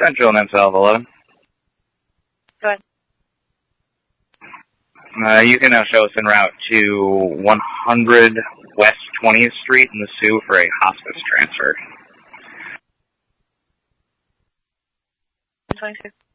Central and South 11. Go ahead. You can now show us en route to 100 West 20th Street in the Sioux for a hospice transfer. 26.